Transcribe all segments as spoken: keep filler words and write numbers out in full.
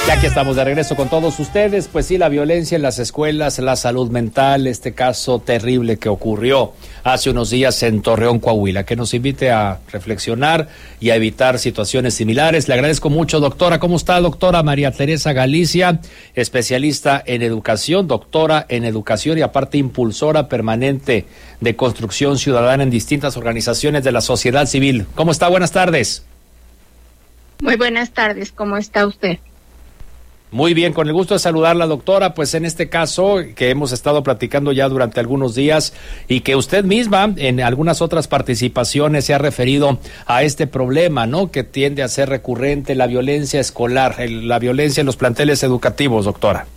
Ya que estamos de regreso con todos ustedes, pues sí, la violencia en las escuelas, la salud mental, este caso terrible que ocurrió hace unos días en Torreón, Coahuila, que nos invite a reflexionar y a evitar situaciones similares. Le agradezco mucho, doctora. ¿Cómo está, doctora María Teresa Galicia, especialista en educación, doctora en educación y aparte impulsora permanente de construcción ciudadana en distintas organizaciones de la sociedad civil? ¿Cómo está? Buenas tardes. Muy buenas tardes. ¿Cómo está usted? Muy bien, con el gusto de saludarla, doctora. Pues en este caso que hemos estado platicando ya durante algunos días y que usted misma en algunas otras participaciones se ha referido a este problema, ¿no?, que tiende a ser recurrente, la violencia escolar, el, la violencia en los planteles educativos, doctora.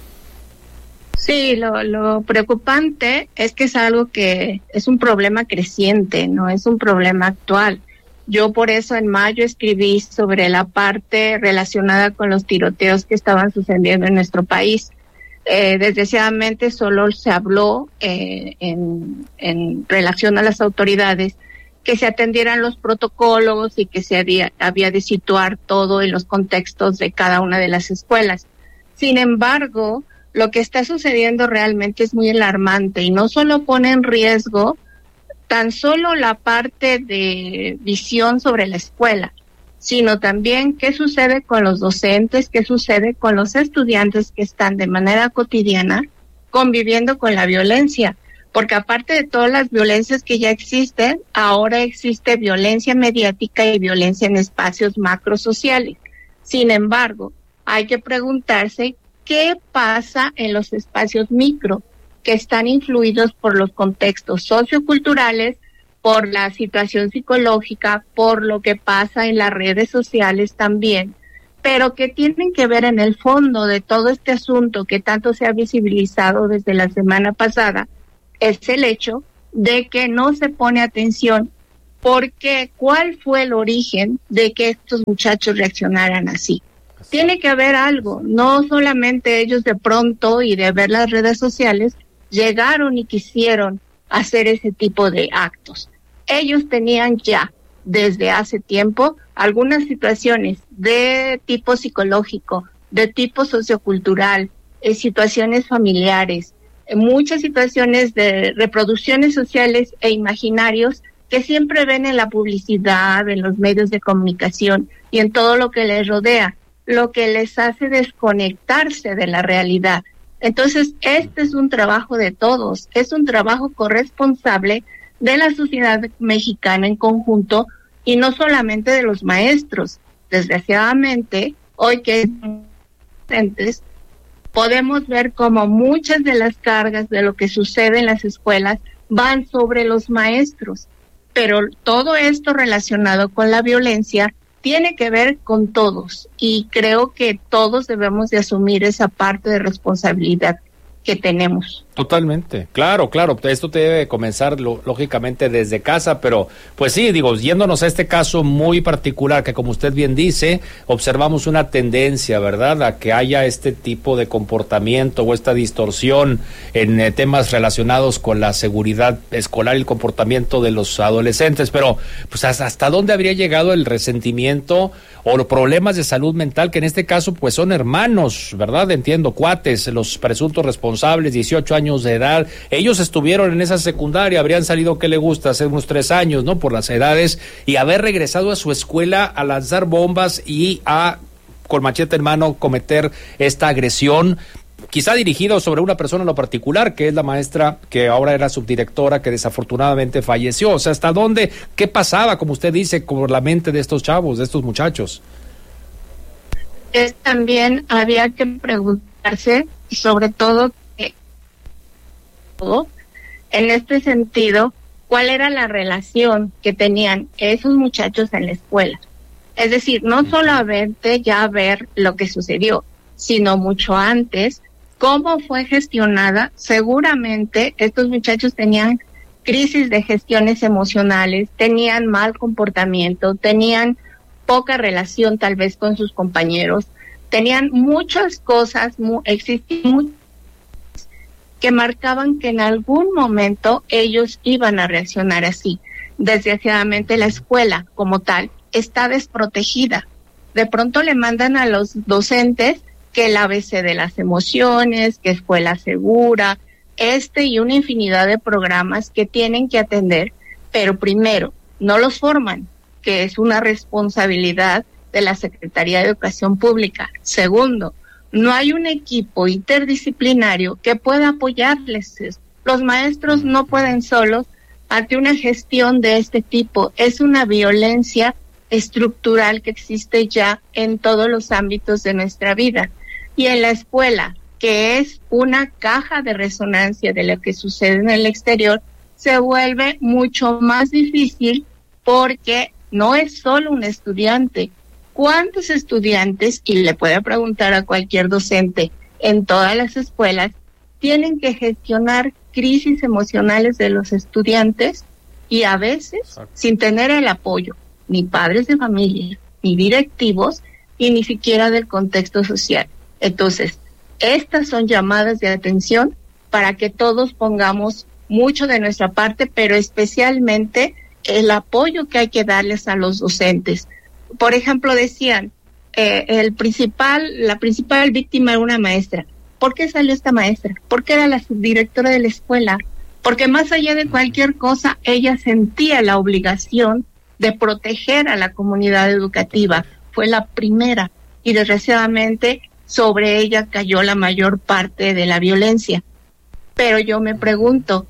Sí, lo, lo preocupante es que es algo que es un problema creciente, no es un problema actual. Yo por eso en mayo escribí sobre la parte relacionada con los tiroteos que estaban sucediendo en nuestro país. Eh, desgraciadamente solo se habló eh, en, en relación a las autoridades que se atendieran los protocolos y que se había, había de situar todo en los contextos de cada una de las escuelas. Sin embargo, lo que está sucediendo realmente es muy alarmante y no solo pone en riesgo tan solo la parte de visión sobre la escuela, sino también qué sucede con los docentes, qué sucede con los estudiantes que están de manera cotidiana conviviendo con la violencia, porque aparte de todas las violencias que ya existen, ahora existe violencia mediática y violencia en espacios macrosociales. Sin embargo, hay que preguntarse qué pasa en los espacios micro, que están influidos por los contextos socioculturales, por la situación psicológica, por lo que pasa en las redes sociales también, pero que tienen que ver en el fondo de todo este asunto que tanto se ha visibilizado desde la semana pasada, es el hecho de que no se pone atención porque ¿cuál fue el origen de que estos muchachos reaccionaran así? Tiene que haber algo, no solamente ellos de pronto y de ver las redes sociales, llegaron y quisieron hacer ese tipo de actos. Ellos tenían ya desde hace tiempo algunas situaciones de tipo psicológico, de tipo sociocultural, eh, situaciones familiares, eh, muchas situaciones de reproducciones sociales e imaginarios que siempre ven en la publicidad, en los medios de comunicación y en todo lo que les rodea, lo que les hace desconectarse de la realidad. Entonces, este es un trabajo de todos, es un trabajo corresponsable de la sociedad mexicana en conjunto y no solamente de los maestros. Desgraciadamente, hoy que docentes, podemos ver como muchas de las cargas de lo que sucede en las escuelas van sobre los maestros, pero todo esto relacionado con la violencia tiene que ver con todos y creo que todos debemos de asumir esa parte de responsabilidad que tenemos. Totalmente, claro, claro, esto debe comenzar lo, lógicamente desde casa, pero pues sí, digo, yéndonos a este caso muy particular que como usted bien dice, observamos una tendencia, ¿verdad?, a que haya este tipo de comportamiento o esta distorsión en eh, temas relacionados con la seguridad escolar y el comportamiento de los adolescentes, pero pues hasta, hasta dónde habría llegado el resentimiento o los problemas de salud mental, que en este caso pues son hermanos, ¿verdad?, entiendo, cuates, los presuntos responsables, dieciocho años de edad, ellos estuvieron en esa secundaria, habrían salido, ¿qué le gusta?, hace unos tres años, ¿no?, por las edades, y haber regresado a su escuela a lanzar bombas y a, con machete en mano, cometer esta agresión, quizá dirigido sobre una persona en lo particular, que es la maestra que ahora era subdirectora, que desafortunadamente falleció. O sea, ¿hasta dónde, qué pasaba, como usted dice, por la mente de estos chavos, de estos muchachos? Es, también había que preguntarse, sobre todo, en este sentido, cuál era la relación que tenían esos muchachos en la escuela. Es decir, no solamente ya ver lo que sucedió, sino mucho antes, cómo fue gestionada. Seguramente estos muchachos tenían crisis de gestiones emocionales, tenían mal comportamiento, tenían poca relación tal vez con sus compañeros, tenían muchas cosas, mu- existían muchas que marcaban que en algún momento ellos iban a reaccionar así. Desgraciadamente la escuela como tal está desprotegida. de pronto le mandan a los docentes que el A B C de las emociones, que escuela segura, este y una infinidad de programas que tienen que atender, pero primero, no los forman, que es una responsabilidad de la Secretaría de Educación Pública. Segundo, no hay un equipo interdisciplinario que pueda apoyarles. Los maestros no pueden solos ante una gestión de este tipo. Es una violencia estructural que existe ya en todos los ámbitos de nuestra vida. Y en la escuela, que es una caja de resonancia de lo que sucede en el exterior, se vuelve mucho más difícil porque no es solo un estudiante. ¿Cuántos estudiantes, y le puede preguntar a cualquier docente en todas las escuelas, tienen que gestionar crisis emocionales de los estudiantes y a veces Exacto. sin tener el apoyo ni padres de familia, ni directivos y ni siquiera del contexto social? Entonces, estas son llamadas de atención para que todos pongamos mucho de nuestra parte, pero especialmente el apoyo que hay que darles a los docentes. Por ejemplo, decían, eh, el principal, la principal víctima era una maestra. ¿Por qué salió esta maestra? Porque era la subdirectora de la escuela. Porque más allá de cualquier cosa, ella sentía la obligación de proteger a la comunidad educativa. Fue la primera y desgraciadamente sobre ella cayó la mayor parte de la violencia. Pero yo me pregunto,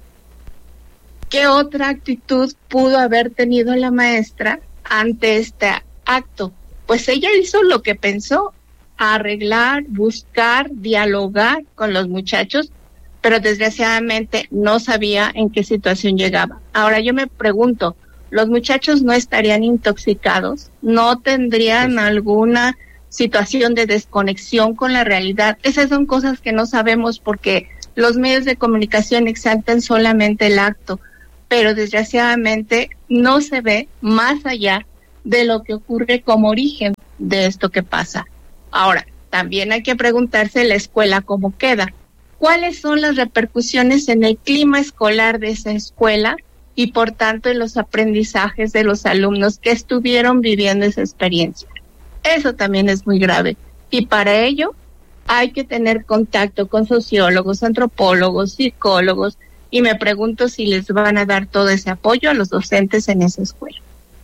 ¿qué otra actitud pudo haber tenido la maestra ante este acto? Pues ella hizo lo que pensó, arreglar, buscar, dialogar con los muchachos, pero desgraciadamente no sabía en qué situación llegaba. Ahora yo me pregunto, ¿los muchachos no estarían intoxicados? ¿No tendrían alguna situación de desconexión con la realidad? Esas son cosas que no sabemos porque los medios de comunicación exaltan solamente el acto, pero desgraciadamente no se ve más allá de lo que ocurre como origen de esto que pasa. Ahora, también hay que preguntarse la escuela cómo queda. ¿Cuáles son las repercusiones en el clima escolar de esa escuela y por tanto en los aprendizajes de los alumnos que estuvieron viviendo esa experiencia? Eso también es muy grave. Y para ello hay que tener contacto con sociólogos, antropólogos, psicólogos, y me pregunto si les van a dar todo ese apoyo a los docentes en esa escuela.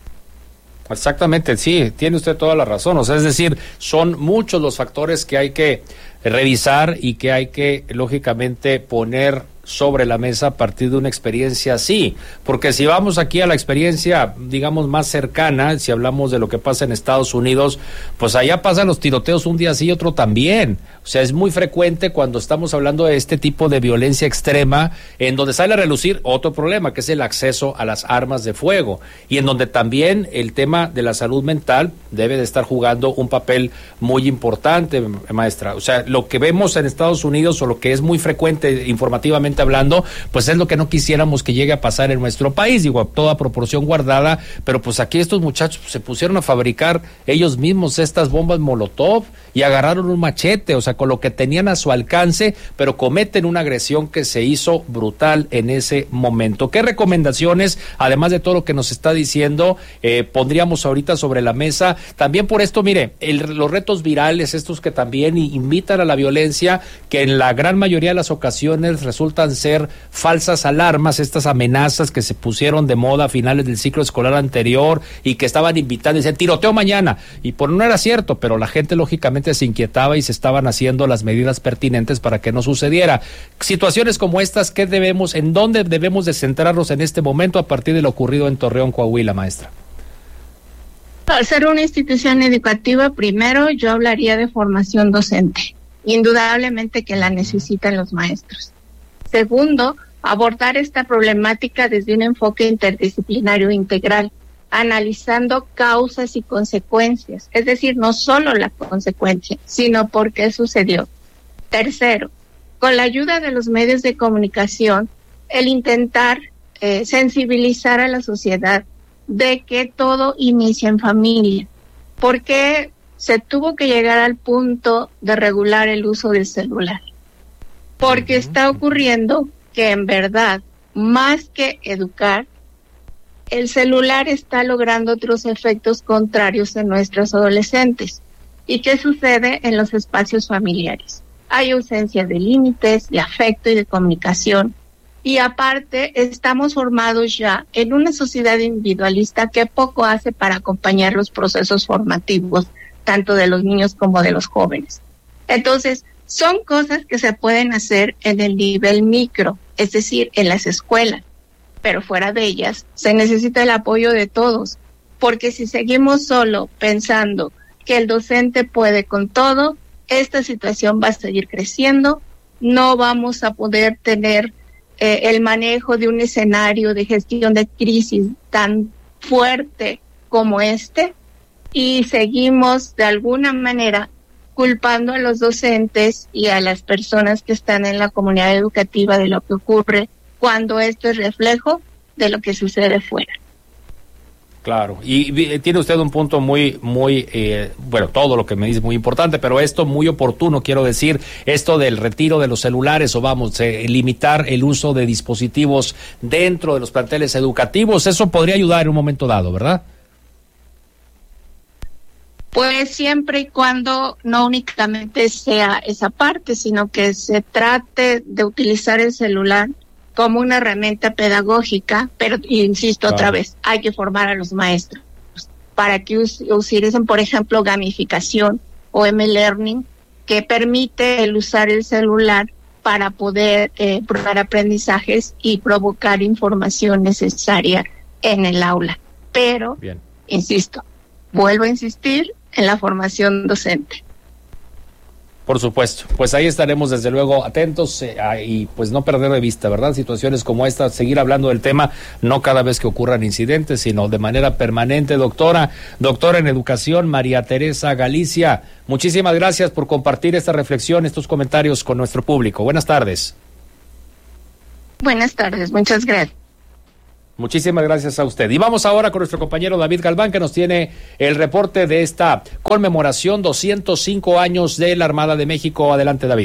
Exactamente, sí, tiene usted toda la razón. O sea, es decir, son muchos los factores que hay que revisar y que hay que, lógicamente, poner sobre la mesa a partir de una experiencia así, porque si vamos aquí a la experiencia, digamos, más cercana, si hablamos de lo que pasa en Estados Unidos, pues allá pasan los tiroteos un día sí y otro también. O sea, es muy frecuente cuando estamos hablando de este tipo de violencia extrema, en donde sale a relucir otro problema, que es el acceso a las armas de fuego, y en donde también el tema de la salud mental debe de estar jugando un papel muy importante, maestra. O sea, lo que vemos en Estados Unidos, o lo que es muy frecuente informativamente hablando, pues es lo que no quisiéramos que llegue a pasar en nuestro país, digo, a toda proporción guardada, pero pues aquí estos muchachos se pusieron a fabricar ellos mismos estas bombas Molotov y agarraron un machete, o sea, con lo que tenían a su alcance, pero cometen una agresión que se hizo brutal en ese momento. ¿Qué recomendaciones, además de todo lo que nos está diciendo, eh, pondríamos ahorita sobre la mesa? También por esto, mire, el, los retos virales, estos que también invitan a la violencia, que en la gran mayoría de las ocasiones resultan ser falsas alarmas, estas amenazas que se pusieron de moda a finales del ciclo escolar anterior y que estaban invitando, y decían tiroteo mañana, y por no era cierto, pero la gente lógicamente se inquietaba y se estaban haciendo las medidas pertinentes para que no sucediera. Situaciones como estas, ¿qué debemos, en dónde debemos de centrarnos en este momento a partir de lo ocurrido en Torreón, Coahuila, maestra? Al ser una institución educativa, primero yo hablaría de formación docente, indudablemente que la necesitan los maestros. Segundo, abordar esta problemática desde un enfoque interdisciplinario integral, analizando causas y consecuencias, es decir, no solo la consecuencia, sino por qué sucedió. Tercero, con la ayuda de los medios de comunicación, el intentar eh, sensibilizar a la sociedad de que todo inicia en familia. ¿Por qué se tuvo que llegar al punto de regular el uso del celular? Porque está ocurriendo que en verdad, más que educar, el celular está logrando otros efectos contrarios en nuestros adolescentes. ¿Y qué sucede en los espacios familiares? Hay ausencia de límites, de afecto y de comunicación. Y aparte, estamos formados ya en una sociedad individualista que poco hace para acompañar los procesos formativos, tanto de los niños como de los jóvenes. Entonces, son cosas que se pueden hacer en el nivel micro, es decir, en las escuelas, pero fuera de ellas se necesita el apoyo de todos, porque si seguimos solo pensando que el docente puede con todo, esta situación va a seguir creciendo, no vamos a poder tener eh, el manejo de un escenario de gestión de crisis tan fuerte como este, y seguimos de alguna manera culpando a los docentes y a las personas que están en la comunidad educativa de lo que ocurre cuando esto es reflejo de lo que sucede fuera. Claro, y, y tiene usted un punto muy, muy, eh, bueno, todo lo que me dice es muy importante, pero esto muy oportuno, quiero decir, esto del retiro de los celulares o vamos, eh, limitar el uso de dispositivos dentro de los planteles educativos, eso podría ayudar en un momento dado, ¿verdad? Pues siempre y cuando no únicamente sea esa parte, sino que se trate de utilizar el celular como una herramienta pedagógica, pero insisto claro. otra vez, hay que formar a los maestros para que us- utilicen, por ejemplo, gamificación o M-Learning, que permite el usar el celular para poder eh, probar aprendizajes y provocar información necesaria en el aula. Pero, Bien. insisto, vuelvo a insistir en la formación docente. Por supuesto, pues ahí estaremos desde luego atentos eh, y pues no perder de vista, ¿verdad? Situaciones como esta, seguir hablando del tema, no cada vez que ocurran incidentes, sino de manera permanente. Doctora, doctora en educación, María Teresa Galicia, muchísimas gracias por compartir esta reflexión, estos comentarios con nuestro público. Buenas tardes. Buenas tardes, muchas gracias. Muchísimas gracias a usted. Y vamos ahora con nuestro compañero David Galván, que nos tiene el reporte de esta conmemoración doscientos cinco años de la Armada de México. Adelante, David.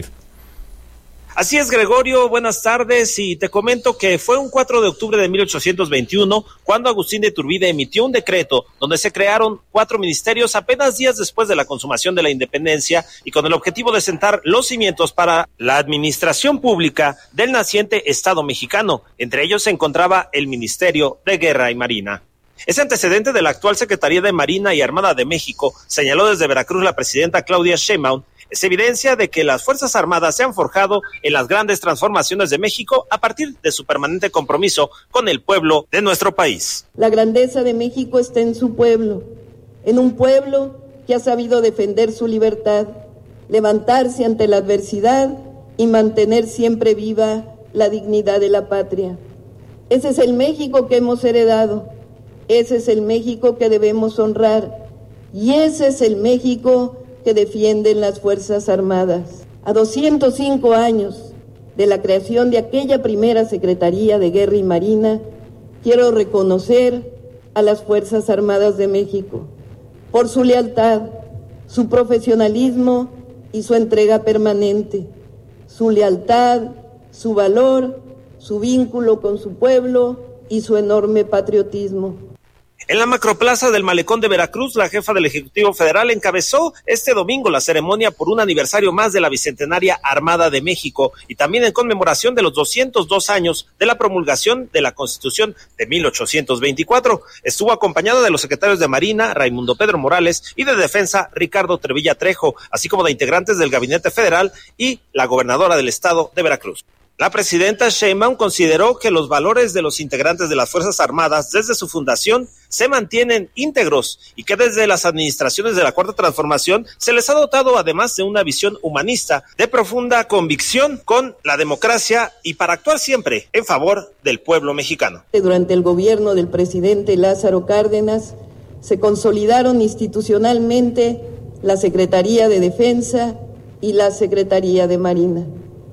Así es, Gregorio, buenas tardes, y te comento que fue un cuatro de octubre de mil ochocientos veintiuno cuando Agustín de Iturbide emitió un decreto donde se crearon cuatro ministerios apenas días después de la consumación de la independencia y con el objetivo de sentar los cimientos para la administración pública del naciente Estado mexicano. Entre ellos se encontraba el Ministerio de Guerra y Marina. Ese antecedente de la actual Secretaría de Marina y Armada de México, señaló desde Veracruz la presidenta Claudia Sheinbaum, es evidencia de que las Fuerzas Armadas se han forjado en las grandes transformaciones de México a partir de su permanente compromiso con el pueblo de nuestro país. La grandeza de México está en su pueblo, en un pueblo que ha sabido defender su libertad, levantarse ante la adversidad y mantener siempre viva la dignidad de la patria. Ese es el México que hemos heredado, ese es el México que debemos honrar y ese es el México que defienden las Fuerzas Armadas. A doscientos cinco años de la creación de aquella primera Secretaría de Guerra y Marina, quiero reconocer a las Fuerzas Armadas de México por su lealtad, su profesionalismo y su entrega permanente, su lealtad, su valor, su vínculo con su pueblo y su enorme patriotismo. En la macroplaza del Malecón de Veracruz, la jefa del Ejecutivo Federal encabezó este domingo la ceremonia por un aniversario más de la Bicentenaria Armada de México y también en conmemoración de los doscientos dos años de la promulgación de la Constitución de mil ochocientos veinticuatro. Estuvo acompañada de los secretarios de Marina, Raimundo Pedro Morales, y de Defensa, Ricardo Trevilla Trejo, así como de integrantes del Gabinete Federal y la gobernadora del estado de Veracruz. La presidenta Sheinbaum consideró que los valores de los integrantes de las Fuerzas Armadas desde su fundación se mantienen íntegros y que desde las administraciones de la Cuarta Transformación se les ha dotado además de una visión humanista de profunda convicción con la democracia y para actuar siempre en favor del pueblo mexicano. Durante el gobierno del presidente Lázaro Cárdenas se consolidaron institucionalmente la Secretaría de Defensa y la Secretaría de Marina.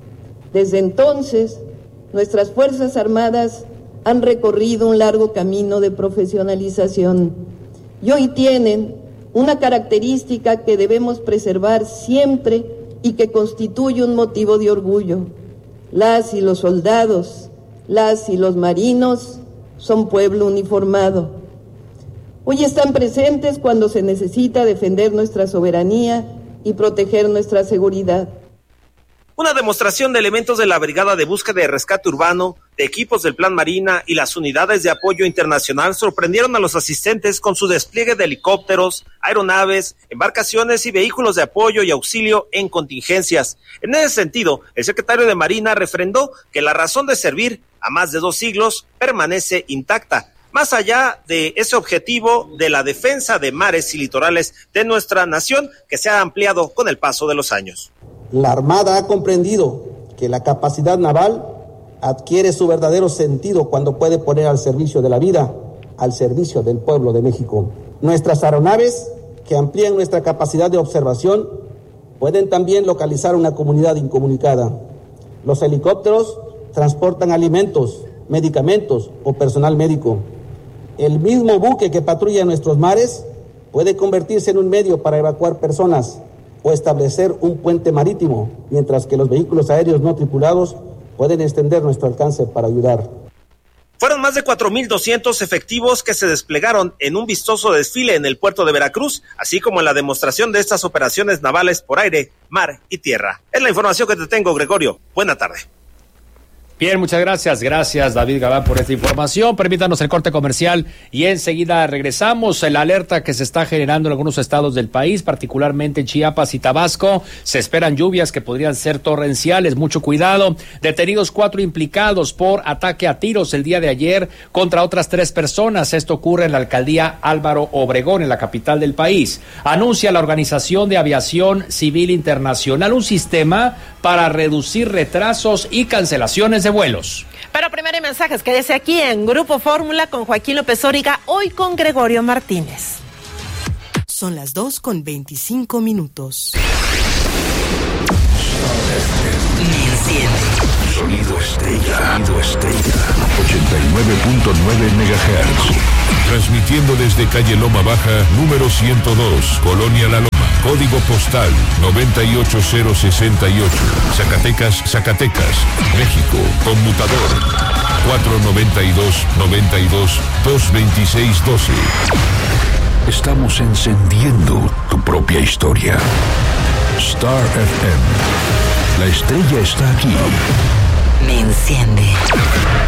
Desde entonces, nuestras Fuerzas Armadas han recorrido un largo camino de profesionalización y hoy tienen una característica que debemos preservar siempre y que constituye un motivo de orgullo. Las y los soldados, las y los marinos son pueblo uniformado. Hoy están presentes cuando se necesita defender nuestra soberanía y proteger nuestra seguridad. Una demostración de elementos de la Brigada de Búsqueda y Rescate Urbano, de equipos del Plan Marina y las unidades de apoyo internacional sorprendieron a los asistentes con su despliegue de helicópteros, aeronaves, embarcaciones y vehículos de apoyo y auxilio en contingencias. En ese sentido, el secretario de Marina refrendó que la razón de servir a más de dos siglos permanece intacta, más allá de ese objetivo de la defensa de mares y litorales de nuestra nación, que se ha ampliado con el paso de los años. La Armada ha comprendido que la capacidad naval adquiere su verdadero sentido cuando puede poner al servicio de la vida, al servicio del pueblo de México. Nuestras aeronaves, que amplían nuestra capacidad de observación, pueden también localizar una comunidad incomunicada. Los helicópteros transportan alimentos, medicamentos o personal médico. El mismo buque que patrulla nuestros mares puede convertirse en un medio para evacuar personas o establecer un puente marítimo, mientras que los vehículos aéreos no tripulados pueden extender nuestro alcance para ayudar. Fueron más de cuatro mil doscientos efectivos que se desplegaron en un vistoso desfile en el puerto de Veracruz, así como en la demostración de estas operaciones navales por aire, mar y tierra. Es la información que te tengo, Gregorio. Buena tarde. Bien, muchas gracias. Gracias, David Gabán, por esta información. Permítanos el corte comercial y enseguida regresamos. La alerta que se está generando en algunos estados del país, particularmente en Chiapas y Tabasco. Se esperan lluvias que podrían ser torrenciales. Mucho cuidado. Detenidos cuatro implicados por ataque a tiros el día de ayer contra otras tres personas. Esto ocurre en la alcaldía Álvaro Obregón, en la capital del país. Anuncia la Organización de Aviación Civil Internacional un sistema para reducir retrasos y cancelaciones de vuelos. Pero primero hay mensajes, quédese aquí en Grupo Fórmula con Joaquín López Oríga, hoy con Gregorio Martínez. Son las dos con veinticinco minutos. Me enciende. Sonido Estrella. Sonido Estrella. ochenta y nueve punto nueve megahertz. Transmitiendo desde calle Loma Baja, número ciento dos, Colonia La Loma. Código postal noventa y ocho cero sesenta y ocho. Zacatecas, Zacatecas, México. Conmutador cuatro noventa y dos, noventa y dos, dos veintiséis doce. Estamos encendiendo tu propia historia. Star F M. La estrella está aquí. Me enciende.